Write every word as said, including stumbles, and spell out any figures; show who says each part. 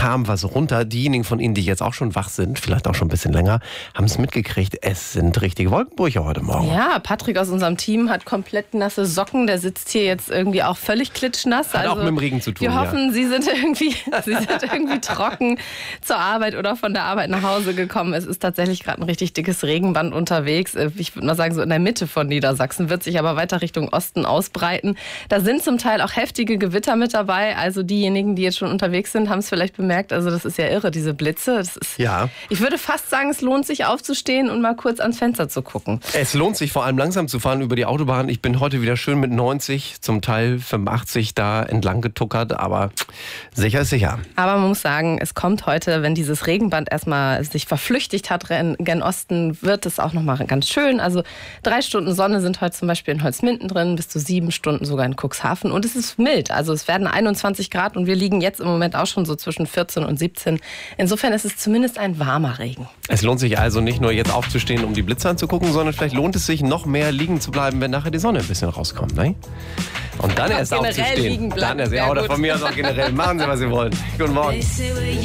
Speaker 1: kam was runter. Diejenigen von Ihnen, die jetzt auch schon wach sind, vielleicht auch schon ein bisschen länger, haben es mitgekriegt. Es sind richtige Wolkenbrüche heute Morgen.
Speaker 2: Ja, Patrick aus unserem Team hat komplett nasse Socken. Der sitzt hier jetzt irgendwie auch völlig klitschnass.
Speaker 1: Hat also, auch mit dem Regen zu tun.
Speaker 2: Wir hoffen,
Speaker 1: ja.
Speaker 2: Sie sind irgendwie, Sie sind irgendwie trocken zur Arbeit oder von der Arbeit nach Hause gekommen. Es ist tatsächlich gerade ein richtig dickes Regenband unterwegs. Ich würde mal sagen, so in der Mitte von Niedersachsen, wird sich aber weiter Richtung Osten ausbreiten. Da sind zum Teil auch heftige Gewitter mit dabei. Also diejenigen, die jetzt schon unterwegs sind, haben es vielleicht bemerkt. Also das ist ja irre, diese Blitze. Das ist,
Speaker 1: ja.
Speaker 2: Ich würde fast sagen, es lohnt sich aufzustehen und mal kurz ans Fenster zu gucken.
Speaker 1: Es lohnt sich vor allem langsam zu fahren über die Autobahn. Ich bin heute wieder schön mit neunzig, zum Teil fünfundachtzig da entlang getuckert, aber sicher ist sicher.
Speaker 2: Aber man muss sagen, es kommt heute, wenn dieses Regenband erstmal sich verflüchtigt hat gen Osten, wird es auch nochmal ganz schön. Also drei Stunden Sonne sind heute zum Beispiel in Holzminden drin, bis zu sieben Stunden sogar in Cuxhaven. Und es ist mild, also es werden einundzwanzig Grad und wir liegen jetzt im Moment auch schon so zwischen vierzehn und siebzehn. Insofern ist es zumindest ein warmer Regen.
Speaker 1: Es lohnt sich also nicht nur jetzt aufzustehen, um die Blitze anzugucken, sondern vielleicht lohnt es sich noch mehr liegen zu bleiben, wenn nachher die Sonne ein bisschen rauskommt. Ne? Und dann erst
Speaker 2: generell
Speaker 1: aufzustehen.
Speaker 2: Liegen bleiben.
Speaker 1: Dann erst, ja, oder von mir aus auch generell. Machen Sie, was Sie wollen. Guten Morgen.